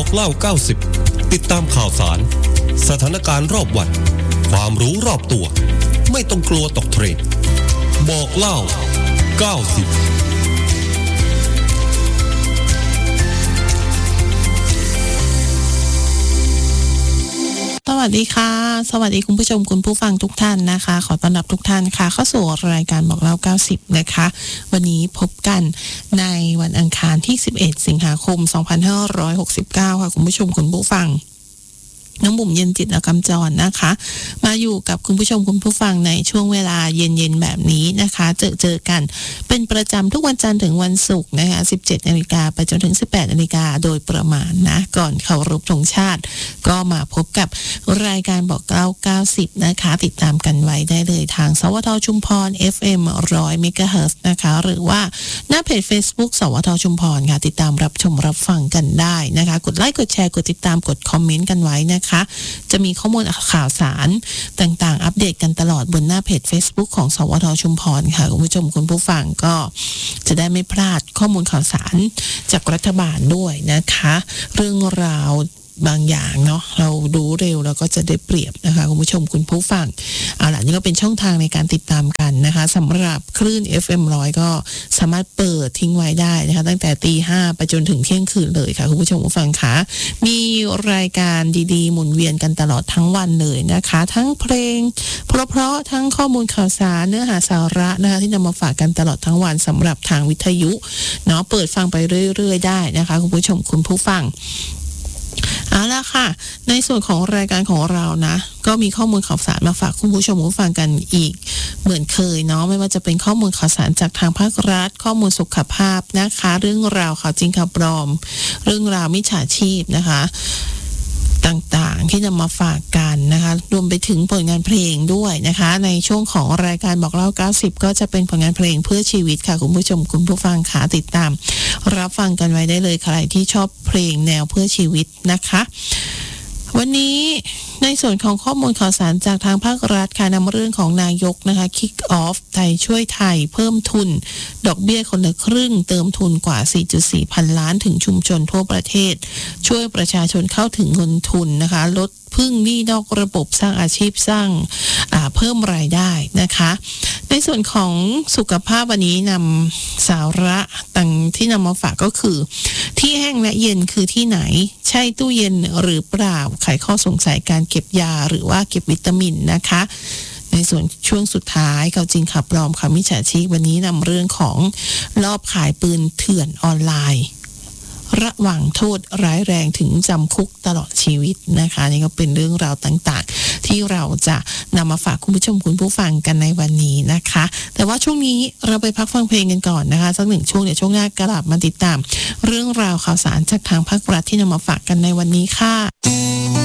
บอกเล่า90ติดตามข่าวสารสถานการณ์รอบวันความรู้รอบตัวไม่ต้องกลัวตกเทรนด์บอกเล่า90 สวัสดีค่ะสวัสดีคุณผู้ชมคุณผู้ฟังทุกท่านนะคะขอต้อนรับทุกท่านค่ะเข้าสู่รายการบอกเล่า90นะคะวันนี้พบกันในวันอังคารที่11สิงหาคม2569ค่ะคุณผู้ชมคุณผู้ฟังน้องบุ๋มเย็นจิตและกำจรนะคะมาอยู่กับคุณผู้ชมคุณผู้ฟังในช่วงเวลาเย็นๆแบบนี้นะคะเจอกันเป็นประจำทุกวันจันทร์ถึงวันศุกร์นะคะ 17 นาฬิกาไปจนถึง 18 นาฬิกาโดยประมาณนะก่อนเคารพธงชาติก็มาพบกับรายการบอกเล่า90นะคะติดตามกันไว้ได้เลยทางสวทชุมพร FM 100 MHz นะคะหรือว่าหน้าเพจ Facebook สวทชุมพรค่ะติดตามรับชมรับฟังกันได้นะคะกดไลค์กดแชร์กดติดตามกดคอมเมนต์กันไว้นะคะจะมีข้อมูลข่าวสารต่างๆอัปเดตกันตลอดบนหน้าเพจ Facebook ของสวทชุมพรค่ะคุณผู้ชมคุณผู้ฟังก็จะได้ไม่พลาดข้อมูลข่าวสารจากรัฐบาลด้วยนะคะเรื่องราวบางอย่างเนาะเราดูเร็วแล้วก็จะได้เปรียบนะคะคุณผู้ชมคุณผู้ฟังเอาล่ะนี่ก็เป็นช่องทางในการติดตามกันนะคะสำหรับคลื่น FM 100ก็สามารถเปิดทิ้งไว้ได้นะคะตั้งแต่ 5:00 ไปจนถึงเที่ยงคืนเลยค่ะคุณผู้ชมผู้ฟังคะมีรายการดีๆหมุนเวียนกันตลอดทั้งวันเลยนะคะทั้งเพลงเพราะๆทั้งข้อมูลข่าวสารเนื้อหาสาระนะคะที่นำมาฝากกันตลอดทั้งวันสำหรับทางวิทยุเนาะเปิดฟังไปเรื่อยๆได้นะคะคุณผู้ชมคุณผู้ฟังเอาละค่ะในส่วนของรายการของเรานะก็มีข้อมูลข่าวสารมาฝากคุณผู้ชมผู้ฟังกันอีกเหมือนเคยเนาะไม่ว่าจะเป็นข้อมูลข่าวสารจากทางภาครัฐข้อมูลสุขภาพนะคะเรื่องราวข่าวจริงข่าวปลอมเรื่องราวมิจฉาชีพนะคะต่างๆที่นำมาฝากกันนะคะรวมไปถึงผลงานเพลงด้วยนะคะในช่วงของรายการบอกเล่า90ก็จะเป็นผลงานเพลงเพื่อชีวิตค่ะคุณผู้ชมคุณผู้ฟังค่ะติดตามรับฟังกันไว้ได้เลยใครที่ชอบเพลงแนวเพื่อชีวิตนะคะวันนี้ในส่วนของข้อมูลข่าวสารจากทางภาครัฐค่ะนำเรื่องของนายกนะคะ Kick Off ไทยช่วยไทยเพิ่มทุนดอกเบี้ยคนละครึ่งเติมทุนกว่า 4.4 พันล้านถึงชุมชนทั่วประเทศช่วยประชาชนเข้าถึงเงินทุนนะคะลดพึ่งหนี้นอกระบบสร้างอาชีพสร้างเพิ่มรายได้นะคะในส่วนของสุขภาพวันนี้นำสาระต่างที่นำมาฝากก็คือที่แห้งและเย็นคือที่ไหนใช่ตู้เย็นหรือเปล่าไขข้อสงสัยการเก็บยาหรือว่าเก็บวิตามินนะคะในส่วนช่วงสุดท้ายข่าวจริงข่าวปลอมข่าวมิจฉาชีพวันนี้นำเรื่องของลอบขายปืนเถื่อนออนไลน์ระหว่างโทษร้ายแรงถึงจำคุกตลอดชีวิตนะคะนี่ก็เป็นเรื่องราวต่างๆที่เราจะนำมาฝากคุณผู้ชมคุณผู้ฟังกันในวันนี้นะคะแต่ว่าช่วงนี้เราไปพักฟังเพลงกันก่อนนะคะสักหนึ่งช่วงเดี๋ยวช่วงหน้ากลับมาติดตามเรื่องราวข่าวสารจากทางภาครัฐที่นำมาฝากกันในวันนี้ค่ะ